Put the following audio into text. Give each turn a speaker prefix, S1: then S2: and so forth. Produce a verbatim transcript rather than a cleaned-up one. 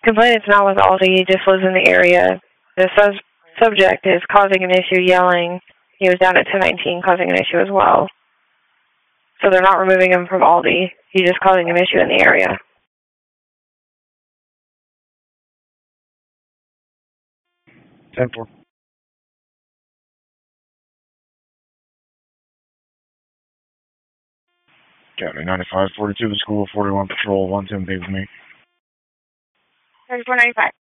S1: Complainant's not with Aldi, he just lives in the area. The sus- subject is causing an issue, yelling. He was down at ten nineteen causing an issue as well. So they're not removing him from Aldi. He's just causing an issue in the area.
S2: ten four. County ninety-five forty-two, the school forty-one patrol, one ten, be with me.
S1: thirty-four ninety-five.